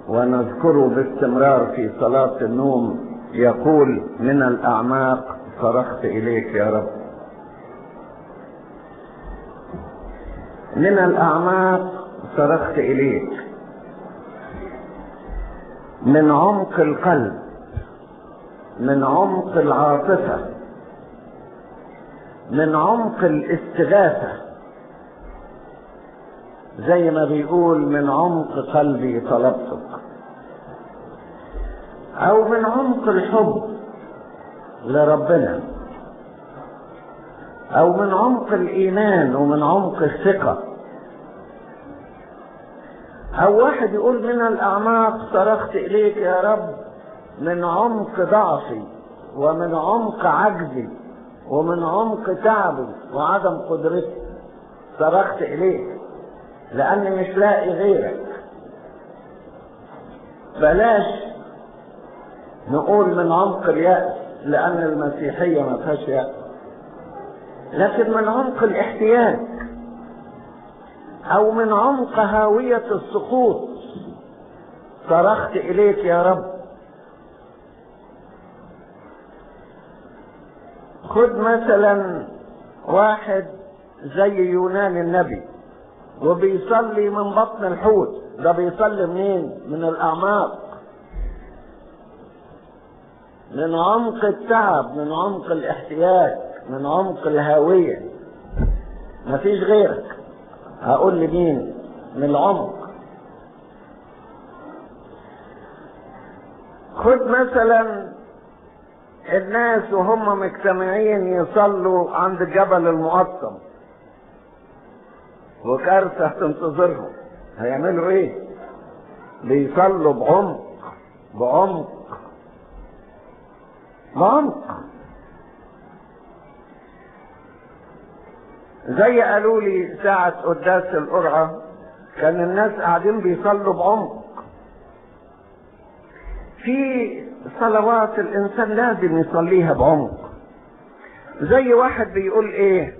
ونذكره باستمرار في صلاة النوم، يقول: من الأعماق صرخت إليك يا رب. من الأعماق صرخت إليك، من عمق القلب، من عمق العاطفة، من عمق الاستغاثة، زي ما بيقول: من عمق قلبي طلبتك، او من عمق الحب لربنا، او من عمق الايمان ومن عمق الثقة. او واحد يقول: من الاعماق صرخت اليك يا رب، من عمق ضعفي ومن عمق عجزي ومن عمق تعبي وعدم قدرتي صرخت اليك لاني مش لاقي غيرك. بلاش نقول من عمق اليأس، لان المسيحية ما فيهاش يأس، لكن من عمق الاحتياج، او من عمق هاوية السقوط صرخت اليك يا رب. خد مثلا واحد زي يونان النبي وبيصلي من بطن الحوت، ده بيصلي منين؟ من الاعماق، من عمق التعب، من عمق الاحتياج، من عمق الهاوية. مفيش غيرك. هقول لمين؟ من العمق. خد مثلا الناس وهم مجتمعين يصلوا عند جبل المقطم وكارثة تنتظرهم، هيعملوا ايه؟ بيصلوا بعمق بعمق بعمق. زي قالوا لي ساعة قداس القرعة كان الناس قاعدين بيصلوا بعمق. في صلوات الانسان لازم يصليها بعمق. زي واحد بيقول ايه؟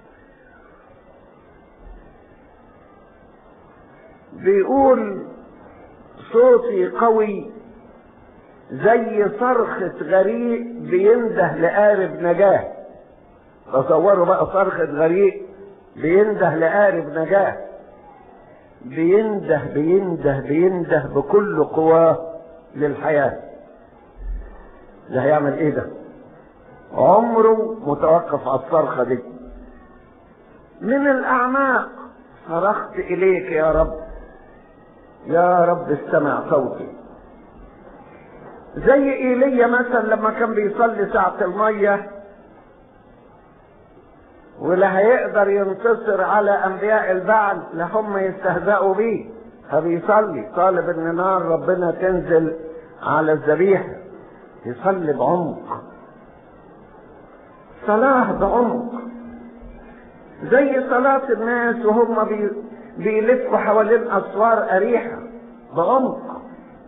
بيقول: صوتي قوي زي صرخة غريق بينده لقارب نجاه. تصوروا بقى صرخة غريق بينده لقارب نجاه، بينده بينده بينده بكل قواه للحياة. ده هيعمل ايه ده؟ عمره متوقف على الصرخة دي. من الأعماق صرخت إليك يا رب، يا رب استمع صوتي. زي إيليا مثلا لما كان بيصلي ساعة المية ولا هيقدر ينتصر على أنبياء البعل، لهم يستهزئوا بيه، فبيصلي طالب ان نار ربنا تنزل على الذبيحة. يصلي بعمق، صلاة بعمق. زي صلاة الناس وهم بيلفوا حوالين أسوار أريحة بعمق.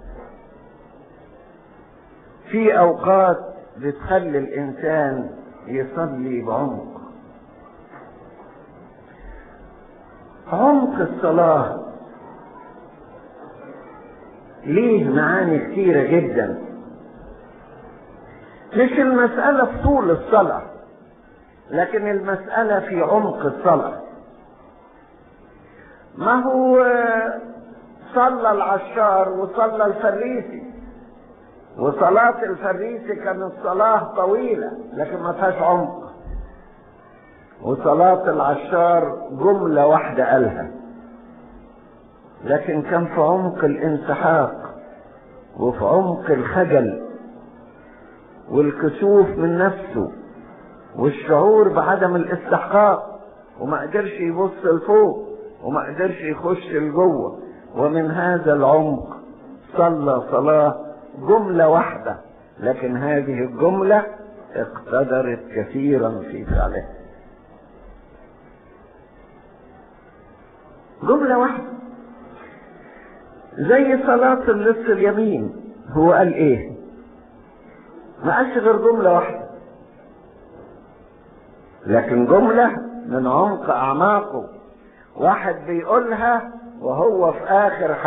في أوقات بتخلي الإنسان يصلي بعمق. عمق الصلاة ليه معاني كتيرة جدا. مش المسألة في طول الصلاة، لكن المسألة في عمق الصلاة. ما هو صلى العشار وصلى الفريسي، وصلاة الفريسي كانت صلاة طويلة لكن ما فيهاش عمق، وصلاة العشار جملة واحدة قالها لكن كان في عمق الانسحاق وفي عمق الخجل والكسوف من نفسه والشعور بعدم الاستحقاق، وما قدرش يبص لفوق وما قدرش يخش لجوه، ومن هذا العمق صلى صلاة جملة واحدة، لكن هذه الجملة اقتدرت كثيرا في فعلها. جملة واحدة. زي صلاة اللص اليمين، هو قال ايه؟ ما قالش غير جملة واحدة، لكن جملة من عمق اعماقه. واحد بيقولها وهو في اخر